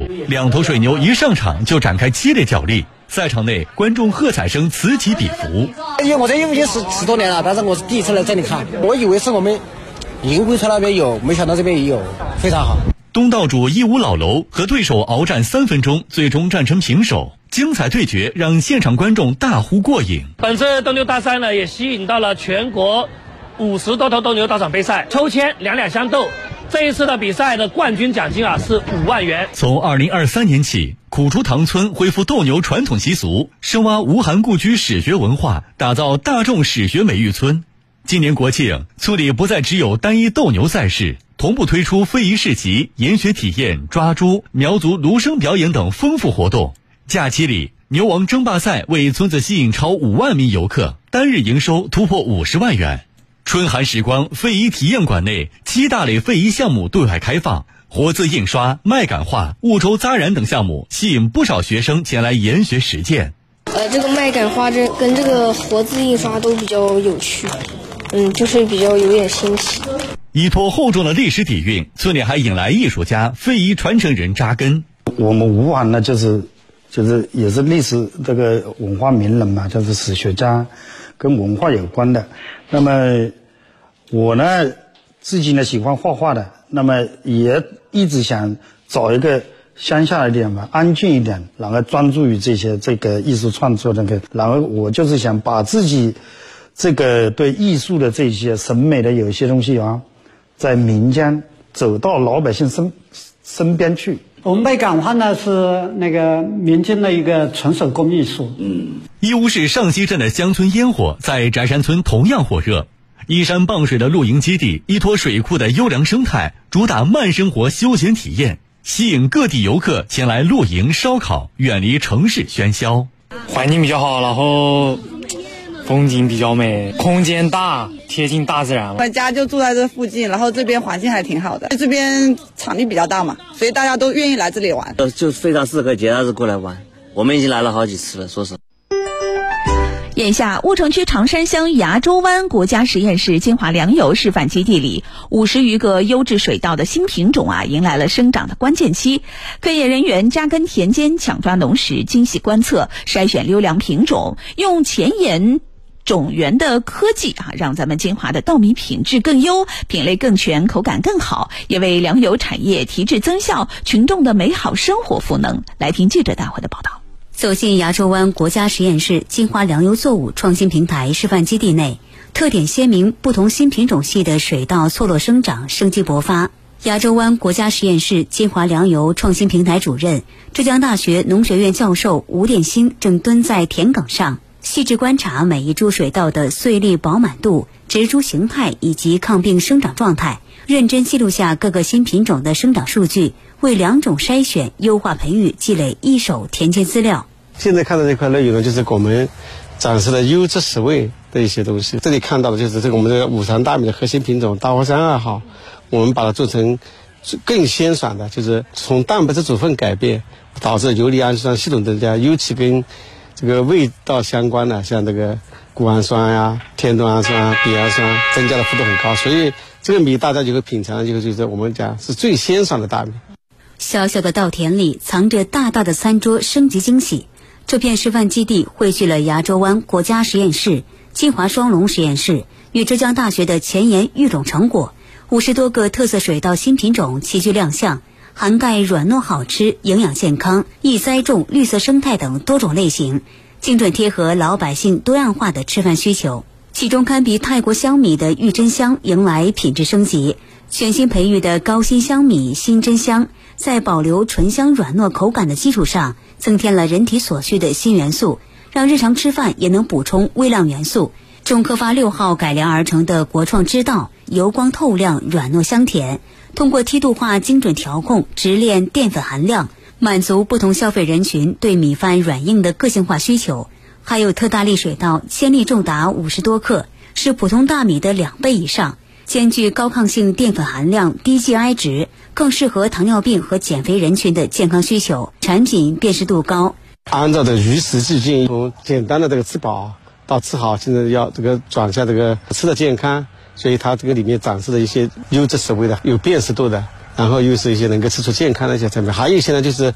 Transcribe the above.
两头水牛一上场就展开激烈角力，赛场内观众喝彩声此起彼伏。 我在永兴10多年了，但是我是第一次来这里看，我以为是我们银辉村那边有，没想到这边也有，非常好。 东道主义乌老楼和对手鏖战3分钟，最终战成平手。精彩对决让现场观众大呼过瘾。 本次斗牛大赛呢，也吸引到了全国50多头斗牛到场备赛，抽签两相斗。这一次的比赛的冠军奖金是5万元。 从2023年起，苦竹塘村恢复斗牛传统习俗，深挖吴韩故居史学文化，打造大众史学美育村。今年国庆，村里不再只有单一斗牛赛事，同步推出非遗市集、研学体验、抓猪、苗族芦笙表演等丰富活动。假期里，牛王争霸赛为村子吸引超5万名游客，单日营收突破50万元。春寒时光非遗体验馆内7大类非遗项目对外开放，活字印刷、麦秆画、婺州扎染等项目吸引不少学生前来研学实践。 这个麦秆画跟这个活字印刷都比较有趣，就是比较有点新奇。 依托厚重的历史底蕴，村里还引来艺术家、非遗传承人扎根。 我们吴韩呢，就是也是历史这个文化名人嘛，就是史学家，跟文化有关的。那么我呢自己呢喜欢画画的，那么也一直想找一个乡下一点嘛，安静一点，然后专注于这个艺术创作然后我就是想把自己这个对艺术的这些审美的有些东西在民间走到老百姓身边去。 我们麦秆画呢是那个民间的一个纯手工艺术。 义乌市上溪镇的乡村烟火在翟山村同样火热。依山傍水的露营基地，依托水库的优良生态，主打慢生活休闲体验，吸引各地游客前来露营烧烤，远离城市喧嚣。 环境比较好，然后风景比较美，空间大，贴近大自然。 我家就住在这附近，然后这边环境还挺好的，这边场地比较大嘛，所以大家都愿意来这里玩。 就非常适合节假日过来玩，我们已经来了好几次了，说实话。 眼下，婺城区长山乡崖州湾国家实验室金华粮油示范基地里，50余个优质水稻的新品种迎来了生长的关键期。科研人员扎根田间，抢抓农时，精细观测，筛选优良品种，用前沿种源的科技让咱们金华的稻米品质更优，品类更全，口感更好，也为粮油产业提质增效，群众的美好生活赋能。来听记者大会的报道。 走进崖州湾国家实验室金华粮油作物创新平台示范基地内，特点鲜明，不同新品种系的水稻错落生长，生机勃发。崖州湾国家实验室金华粮油创新平台主任、浙江大学农学院教授吴殿新正蹲在田埂上，细致观察每一株水稻的穗粒饱满度、植株形态以及抗病生长状态，认真记录下各个新品种的生长数据，为良种筛选、优化培育积累一手田间资料。 现在看到这块内容呢，就是我们展示的优质实味的一些东西。这里看到的就是我们这个五常大米的核心品种大华山2号，我们把它做成更鲜爽的，就是从蛋白质组分改变导致游离氨基酸系统增加，尤其跟这个味道相关的，像这个谷氨酸呀、天冬氨酸、苯氨酸增加的幅度很高，所以这个米大家就会品尝，就是我们讲是最鲜爽的大米。 小小的稻田里藏着大大的餐桌升级惊喜。这片示范基地汇聚了崖州湾国家实验室、金华双龙实验室与浙江大学的前沿育种成果，50多个特色水稻新品种齐聚亮相，涵盖软糯好吃、营养健康、易栽种、绿色生态等多种类型，精准贴合老百姓多样化的吃饭需求。其中堪比泰国香米的玉珍香迎来品质升级，全新培育的高新香米新珍香，在保留醇香软糯口感的基础上，增添了人体所需的新元素，让日常吃饭也能补充微量元素。中科发6号改良而成的国创之道，油光透亮，软糯香甜，通过梯度化精准调控，直链淀粉含量，满足不同消费人群对米饭软硬的个性化需求。还有特大粒水稻，千粒重达50多克，是普通大米的2倍以上，兼具高抗性淀粉含量、低 GI 值，更适合糖尿病和减肥人群的健康需求，产品辨识度高。 按照的与时俱进，从简单的这个吃饱到吃好，现在要这个转向这个吃的健康，所以它这个里面展示的一些优质实味的、有辨识度的，然后又是一些能够吃出健康的一些产品。还有一些呢，就是